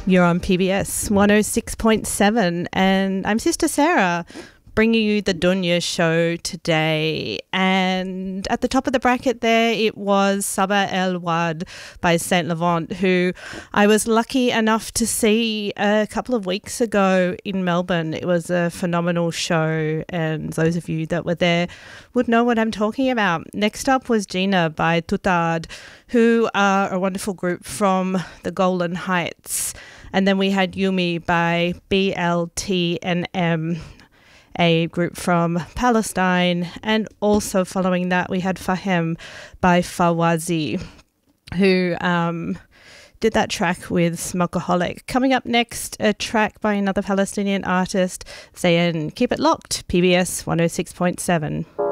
You're on PBS 106.7 and I'm Sister Sarah, bringing you the Dunya show today. And at the top of the bracket there, it was Sabah El Wad by Saint Levant, who I was lucky enough to see a couple of weeks ago in Melbourne. It was a phenomenal show, and those of you that were there would know what I'm talking about. Next up was Gina by Tutad, who are a wonderful group from the Golan Heights. And then we had Yumi by BLTNM, a group from Palestine. And also following that, we had Fahem by Fawazi, who did that track with Smokeaholic. Coming up next, a track by another Palestinian artist, Zayn. Keep it locked, PBS 106.7.